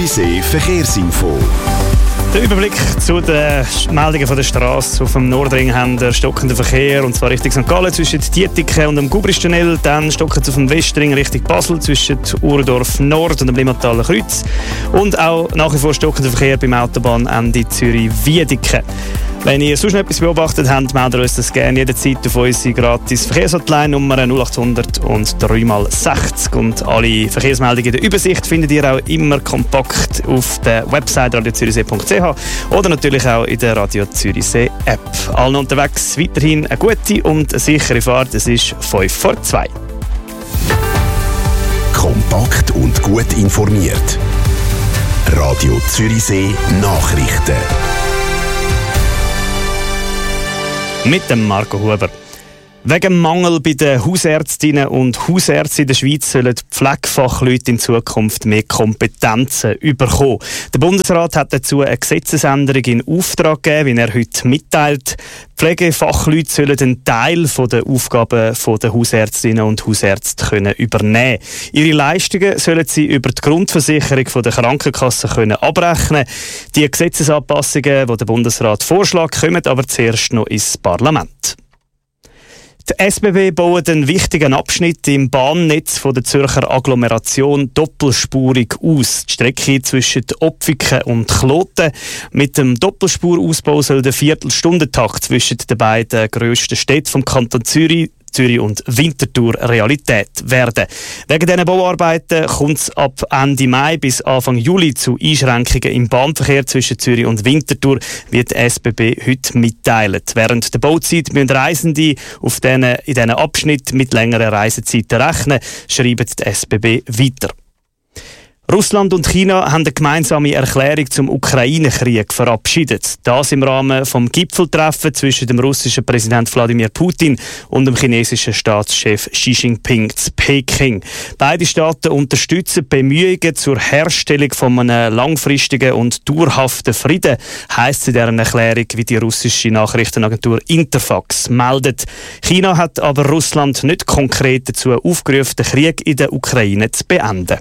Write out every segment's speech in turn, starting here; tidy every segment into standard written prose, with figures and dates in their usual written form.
Zürichsee Verkehrsinfo. Der Überblick zu den Meldungen von der Straße. Auf dem Nordring haben wir stockenden Verkehr, und zwar Richtung St. Gallen zwischen Dietiken und dem Gubristunnel. Dann stocken es auf dem Westring Richtung Basel zwischen Urdorf Nord und dem Limmataler Kreuz. Und auch nach wie vor stockender Verkehr beim Autobahnende Zürich-Wiedeke. Wenn ihr sonst noch etwas beobachtet habt, meldet uns das gerne jederzeit auf unsere gratis Verkehrshotline Nummer 0800 und 3x60. Und alle Verkehrsmeldungen in der Übersicht findet ihr auch immer kompakt auf der Website radiozürichsee.ch oder natürlich auch in der Radio Zürichsee App. Allen unterwegs weiterhin eine gute und eine sichere Fahrt. Es ist 5:45. Kompakt und gut informiert. Radio Zürichsee Nachrichten. Mit dem Marco Huber. Wegen Mangel bei den Hausärztinnen und Hausärzten in der Schweiz sollen Pflegefachleute in Zukunft mehr Kompetenzen bekommen. Der Bundesrat hat dazu eine Gesetzesänderung in Auftrag gegeben, wie er heute mitteilt. Pflegefachleute sollen einen Teil der Aufgaben der Hausärztinnen und Hausärzte übernehmen können. Ihre Leistungen sollen sie über die Grundversicherung der Krankenkasse abrechnen. Die Gesetzesanpassungen, die der Bundesrat vorschlägt, kommen aber zuerst noch ins Parlament. Die SBB baut einen wichtigen Abschnitt im Bahnnetz der Zürcher Agglomeration doppelspurig aus. Die Strecke zwischen Opfiken und Kloten. Mit dem Doppelspurausbau soll der Viertelstundentakt zwischen den beiden grössten Städten vom Kanton Zürich und Winterthur Realität werden. Wegen diesen Bauarbeiten kommt es ab Ende Mai bis Anfang Juli zu Einschränkungen im Bahnverkehr zwischen Zürich und Winterthur, wie die SBB heute mitteilt. Während der Bauzeit müssen Reisende in diesen Abschnitt mit längeren Reisezeiten rechnen, schreibt die SBB weiter. Russland und China haben eine gemeinsame Erklärung zum Ukraine-Krieg verabschiedet. Das im Rahmen vom Gipfeltreffen zwischen dem russischen Präsident Wladimir Putin und dem chinesischen Staatschef Xi Jinping in Peking. Beide Staaten unterstützen Bemühungen zur Herstellung von einem langfristigen und dauerhaften Frieden, heisst es in deren Erklärung, wie die russische Nachrichtenagentur Interfax meldet. China hat aber Russland nicht konkret dazu aufgerufen, den Krieg in der Ukraine zu beenden.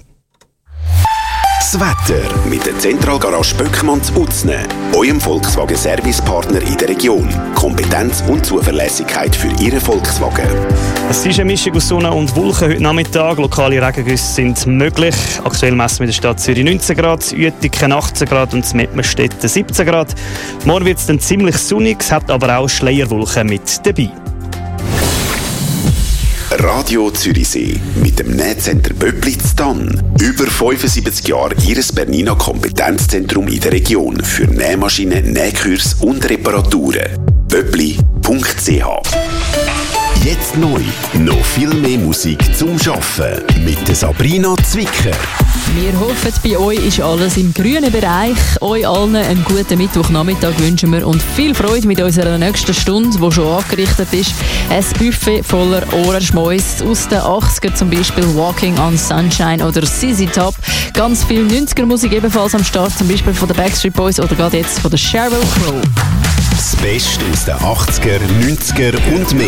Das Wetter mit der Zentralgarage Böckmann zu Utzne, eurem Volkswagen-Servicepartner in der Region. Kompetenz und Zuverlässigkeit für Ihren Volkswagen. Es ist eine Mischung aus Sonne und Wolken heute Nachmittag. Lokale Regengüsse sind möglich. Aktuell messen wir in der Stadt Zürich 19 Grad, Uetiken 18 Grad und Mettmerstetten 17 Grad. Morgen wird es dann ziemlich sonnig, es hat aber auch Schleierwolken mit dabei. Radio Zürichsee mit dem Nähcenter Böppli zu Tann. Über 75 Jahre Ihres Bernina Kompetenzzentrum in der Region für Nähmaschinen, Nähkurs und Reparaturen. Böppli.ch. Jetzt neu. Noch viel mehr Musik zum Arbeiten mit der Sabrina Zwicker. Wir hoffen, bei euch ist alles im grünen Bereich. Euch allen einen guten Mittwochnachmittag wünschen wir und viel Freude mit unserer nächsten Stunde, die schon angerichtet ist. Ein Buffet voller Ohrenschmäus aus den 80er, zum Beispiel Walking on Sunshine oder ZZ Top. Ganz viel 90er-Musik ebenfalls am Start, zum Beispiel von den Backstreet Boys oder gerade jetzt von der Sheryl Crow. Das Beste aus den 80er, 90er und mehr.